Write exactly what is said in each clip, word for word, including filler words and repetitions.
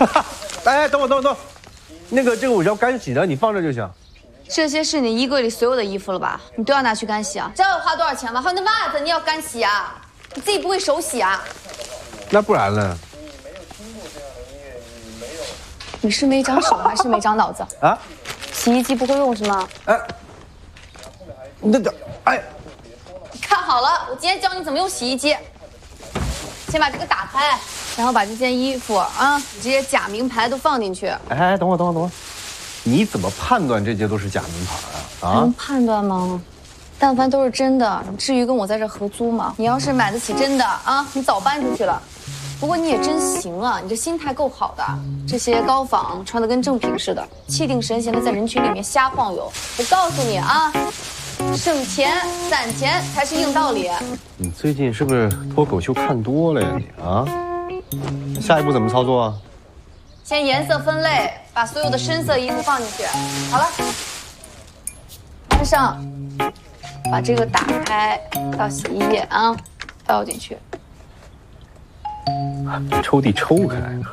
哎，等会等会等会，那个这个我要干洗的，你放这就行。 这些是你衣柜里所有的衣服了吧？你都要拿去干洗啊？知道我花多少钱吗？还有那袜子你要干洗啊？你自己不会手洗啊？ 那不然呢？ 你是没长手还是没长脑子啊？洗衣机不会用是吗？ 哎，那个，哎， 你看好了，我今天教你怎么用洗衣机。先把这个打开，然后把这件衣服啊，这些假名牌都放进去。 哎，等会等会等会，你怎么判断这些都是假名牌啊？啊？ 能判断吗？但凡都是真的，你至于跟我在这合租吗？你要是买得起真的啊，你早搬出去了。不过你也真行啊，你这心态够好的。这些高仿穿的跟正品似的，气定神闲的在人群里面瞎晃悠。我告诉你啊，省钱攒钱才是硬道理。 你最近是不是脱口秀看多了呀你啊？下一步怎么操作啊？ 先颜色分类，把所有的深色衣服放进去。好了，关上，把这个打开，到洗衣液啊，倒进去。 把抽屉抽开了。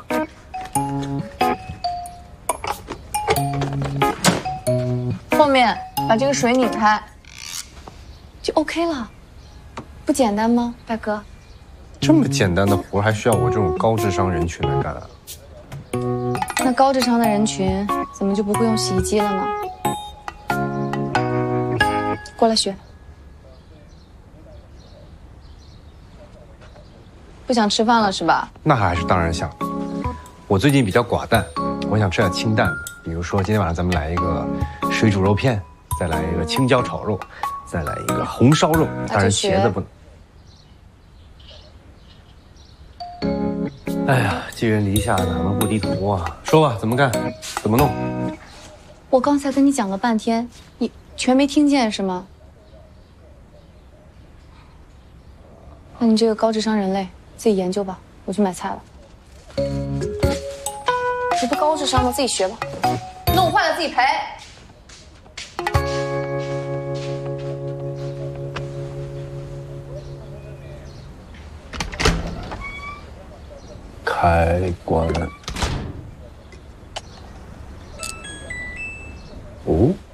后面把这个水拧开，就 OK 了，不简单吗，大哥？ 这么简单的活还需要我这种高智商人群来干啊？ 那高智商的人群怎么就不会用洗衣机了呢？过来学。不想吃饭了是吧？ 那还是当然想。我最近比较寡淡，我想吃点清淡的，比如说今天晚上咱们来一个水煮肉片，再来一个青椒炒肉，再来一个红烧肉，当然茄子不能。哎呀，寄人篱下哪能不低头啊？说吧，怎么干？怎么弄？ 我刚才跟你讲了半天，你全没听见是吗？那你这个高智商人类自己研究吧，我去买菜了。你不高智商的自己学吧，弄坏了自己赔。 开关。哦。